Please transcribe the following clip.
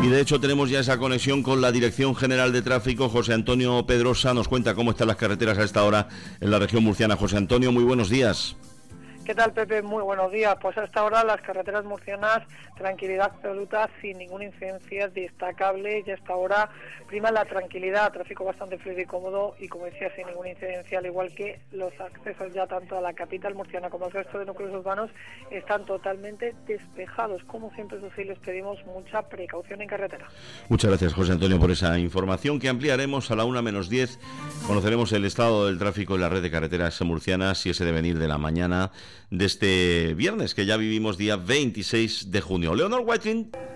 Y de hecho tenemos ya esa conexión con la Dirección General de Tráfico. José Antonio Pedrosa nos cuenta cómo están las carreteras a esta hora en la región murciana. José Antonio, muy buenos días. ¿Qué tal, Pepe? Muy buenos días. Pues hasta ahora las carreteras murcianas, tranquilidad absoluta, sin ninguna incidencia destacable, y hasta ahora prima la tranquilidad, tráfico bastante fluido y cómodo, y como decía, sin ninguna incidencia, al igual que los accesos ya tanto a la capital murciana como al resto de núcleos urbanos están totalmente despejados. Como siempre, eso sí, les pedimos mucha precaución en carretera. Muchas gracias, José Antonio, por esa información que ampliaremos a la 1:10. Conoceremos el estado del tráfico en la red de carreteras murcianas y ese devenir de la mañana de este viernes, que ya vivimos día 26 de junio. Leonor Whiting.